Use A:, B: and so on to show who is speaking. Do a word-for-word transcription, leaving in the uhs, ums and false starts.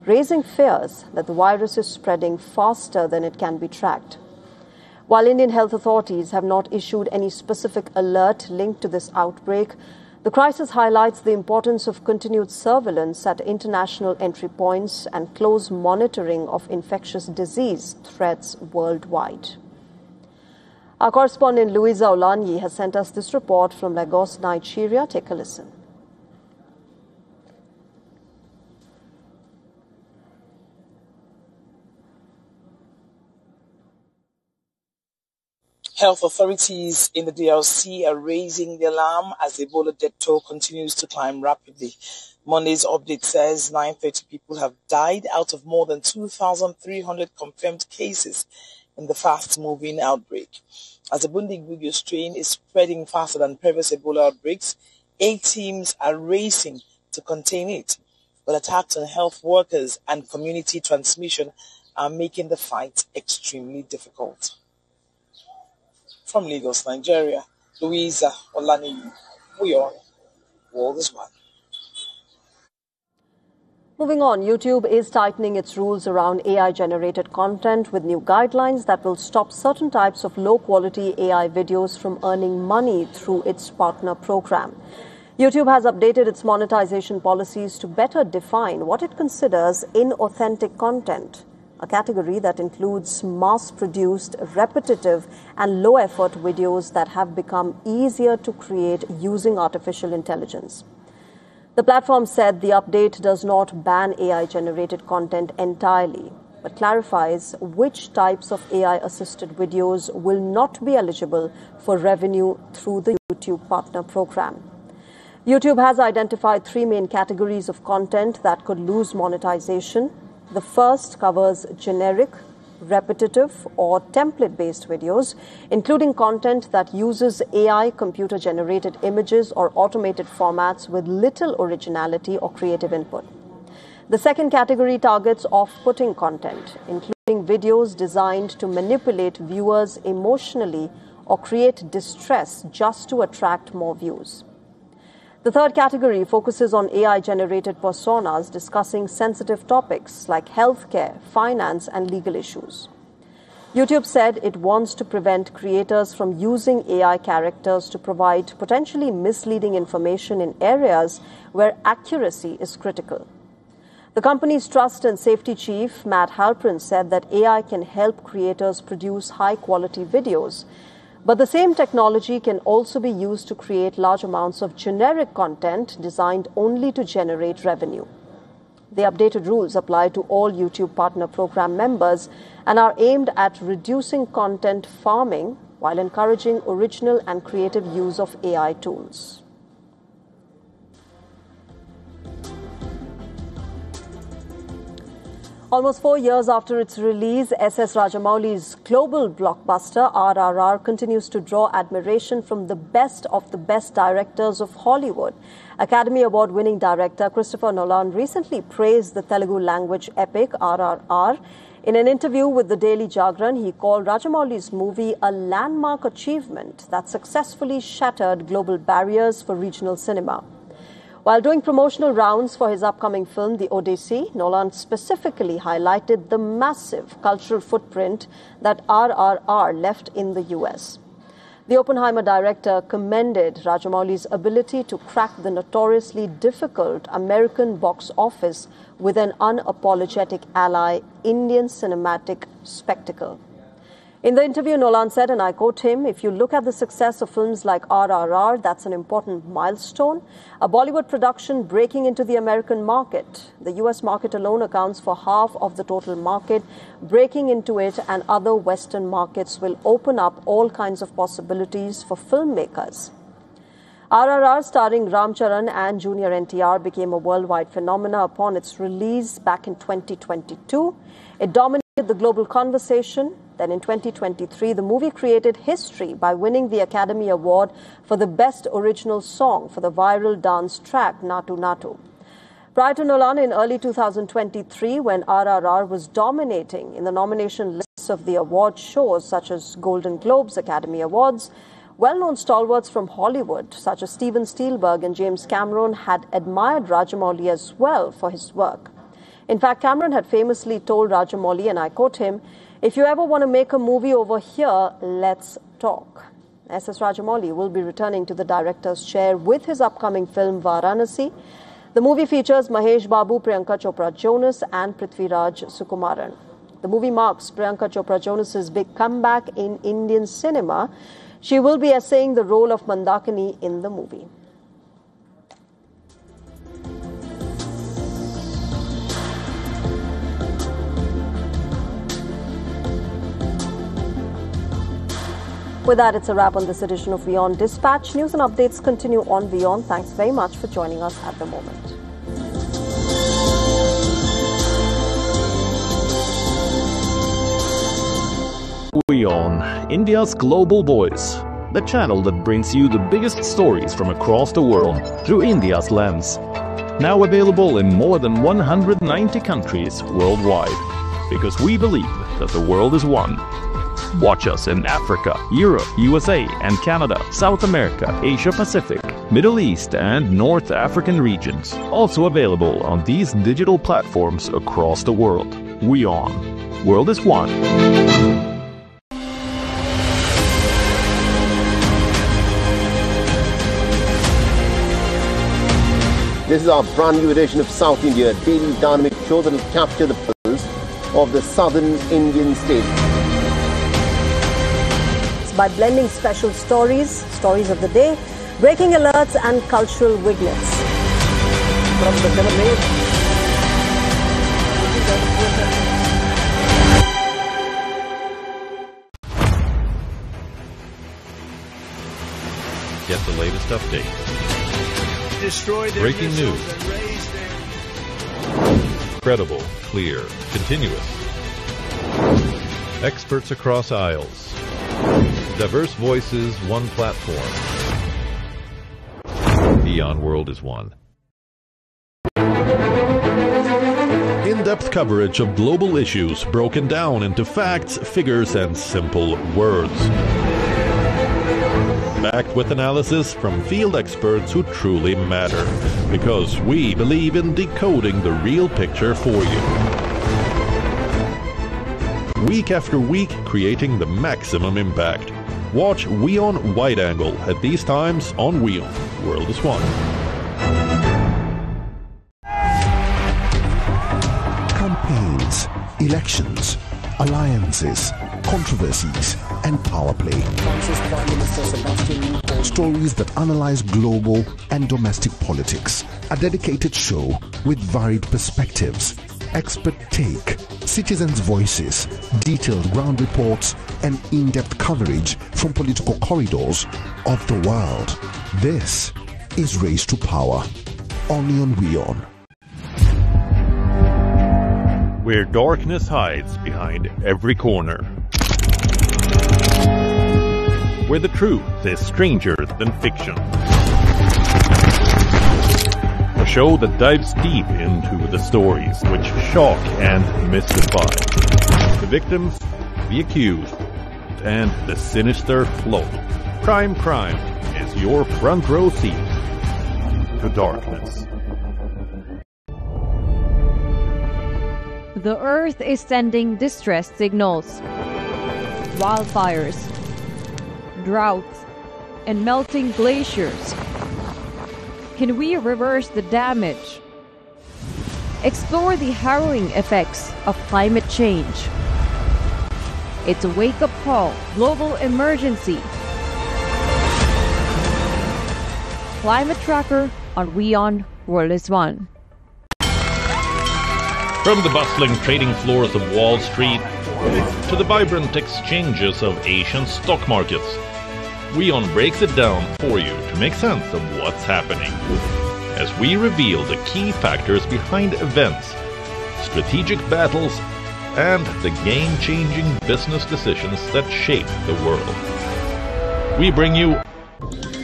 A: raising fears that the virus is spreading faster than it can be tracked. While Indian health authorities have not issued any specific alert linked to this outbreak, the crisis highlights the importance of continued surveillance at international entry points and close monitoring of infectious disease threats worldwide. Our correspondent Louisa Olanyi has sent us this report from Lagos, Nigeria. Take a listen.
B: Health authorities in the D R C are raising the alarm as the Ebola death toll continues to climb rapidly. Monday's update says nine hundred thirty people have died out of more than two thousand three hundred confirmed cases in the fast-moving outbreak. As the Bundibugyo strain is spreading faster than previous Ebola outbreaks, eight teams are racing to contain it. But attacks on health workers and community transmission are making the fight extremely difficult. From Lagos, Nigeria, Louisa Olanyi, we are World is One.
A: Moving on, YouTube is tightening its rules around A I-generated content with new guidelines that will stop certain types of low-quality A I videos from earning money through its partner program. YouTube has updated its monetization policies to better define what it considers inauthentic content, a category that includes mass-produced, repetitive, and low-effort videos that have become easier to create using artificial intelligence. The platform said the update does not ban A I-generated content entirely, but clarifies which types of A I-assisted videos will not be eligible for revenue through the YouTube Partner Program. YouTube has identified three main categories of content that could lose monetization. The first covers generic, repetitive, or template-based videos, including content that uses A I computer-generated images or automated formats with little originality or creative input. The second category targets off-putting content, including videos designed to manipulate viewers emotionally or create distress just to attract more views. The third category focuses on A I-generated personas discussing sensitive topics like healthcare, finance, and legal issues. YouTube said it wants to prevent creators from using A I characters to provide potentially misleading information in areas where accuracy is critical. The company's trust and safety chief, Matt Halprin, said that A I can help creators produce high-quality videos, but the same technology can also be used to create large amounts of generic content designed only to generate revenue. The updated rules apply to all YouTube Partner Program members and are aimed at reducing content farming while encouraging original and creative use of A I tools. Almost four years after its release, S S Rajamouli's global blockbuster R R R continues to draw admiration from the best of the best directors of Hollywood. Academy Award-winning director Christopher Nolan recently praised the Telugu language epic R R R. In an interview with the Daily Jagran, he called Rajamouli's movie a landmark achievement that successfully shattered global barriers for regional cinema. While doing promotional rounds for his upcoming film, The Odyssey, Nolan specifically highlighted the massive cultural footprint that R R R left in the U S. The Oppenheimer director commended Rajamouli's ability to crack the notoriously difficult American box office with an unapologetic ally, Indian cinematic spectacle. In the interview, Nolan said, and I quote him, "If you look at the success of films like R R R, that's an important milestone. A Bollywood production breaking into the American market. The U S market alone accounts for half of the total market. Breaking into it and other Western markets will open up all kinds of possibilities for filmmakers." R R R, starring Ram Charan and Junior N T R, became a worldwide phenomenon upon its release back in twenty twenty-two. It dominated the global conversation. Then in twenty twenty-three, the movie created history by winning the Academy Award for the Best Original Song for the viral dance track Natu Natu. Prior to Nolan, in early two thousand twenty-three, when R R R was dominating in the nomination lists of the award shows such as Golden Globes, Academy Awards, well-known stalwarts from Hollywood such as Steven Spielberg and James Cameron had admired Rajamouli as well for his work. In fact, Cameron had famously told Rajamouli, and I quote him, "If you ever want to make a movie over here, let's talk." S S Rajamouli will be returning to the director's chair with his upcoming film Varanasi. The movie features Mahesh Babu, Priyanka Chopra Jonas and Prithviraj Sukumaran. The movie marks Priyanka Chopra Jonas's big comeback in Indian cinema. She will be essaying the role of Mandakini in the movie. With that, it's a wrap on this edition of WION Dispatch. News and updates continue on WION. Thanks very much for joining us at the moment.
C: WION, India's global voice, the channel that brings you the biggest stories from across the world through India's lens. Now available in more than one hundred ninety countries worldwide, because we believe that the world is one. Watch us in Africa, Europe, U S A and Canada, South America, Asia Pacific, Middle East and North African regions. Also available on these digital platforms across the world. WION. World is one.
D: This is our brand new edition of South India, a daily dynamic show that will capture the pulse of the southern Indian state.
A: By blending special stories, stories of the day, breaking alerts and cultural vignettes. From the
E: Get the latest update.
F: Destroy their
E: Breaking news. Credible, clear, continuous. Experts across aisles. Diverse voices, one platform. WION World is one.
C: In-depth coverage of global issues broken down into facts, figures, and simple words. Backed with analysis from field experts who truly matter, because we believe in decoding the real picture for you. Week after week, creating the maximum impact. Watch WION Wide Angle at these times on WION. World is one.
G: Campaigns, elections, alliances, controversies, and power play. Stories that analyze global and domestic politics. A dedicated show with varied perspectives, expert take, citizens' voices, detailed ground reports, and in-depth coverage from political corridors of the world. This is Race to Power, only on WION.
C: Where darkness hides behind every corner. Where the truth is stranger than fiction. A show that dives deep into the stories which shock and mystify. The victims, the accused, and the sinister flow. Prime Crime is your front row seat to darkness.
H: The Earth is sending distress signals. Wildfires, droughts, and melting glaciers. Can we reverse the damage? Explore the harrowing effects of climate change. It's a wake-up call, global emergency. Climate Tracker on WION World is One.
C: From the bustling trading floors of Wall Street to the vibrant exchanges of Asian stock markets, WION breaks it down for you to make sense of what's happening, as we reveal the key factors behind events, strategic battles, and the game-changing business decisions that shape the world. We bring you